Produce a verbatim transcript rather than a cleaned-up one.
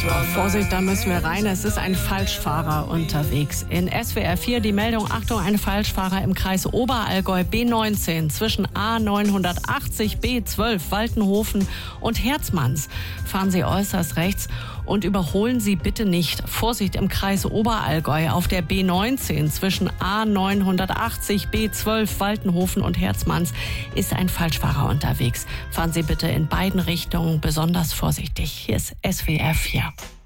Vorsicht, da müssen wir rein. Es ist ein Falschfahrer unterwegs. In S W R vier die Meldung, Achtung, ein Falschfahrer im Kreis Oberallgäu B neunzehn zwischen A neunhundertachtzig B zwölf Waltenhofen und Herzmanns. Fahren Sie äußerst rechts und überholen Sie bitte nicht. Vorsicht im Kreis Oberallgäu auf der B neunzehn zwischen A neunhundertachtzig B zwölf Waltenhofen und Herzmanns ist ein Falschfahrer unterwegs. Fahren Sie bitte in beiden Richtungen besonders vorsichtig. Hier ist S W R vier.